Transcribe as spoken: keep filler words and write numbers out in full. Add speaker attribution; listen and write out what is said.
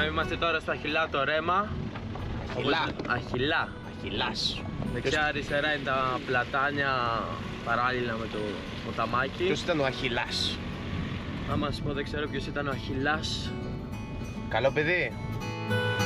Speaker 1: είμαστε τώρα στο Αχιλλά το Ρέμα.
Speaker 2: Αχιλλά.
Speaker 1: Αχιλλά.
Speaker 2: Αχιλλάς.
Speaker 1: Δεξιά αριστερά είναι τα πλατάνια παράλληλα με το ποταμάκι.
Speaker 2: Ποιος ήταν ο Αχιλλάς?
Speaker 1: Άμα σας πω δεν ξέρω ποιος ήταν ο Αχιλλάς.
Speaker 2: Καλό παιδί.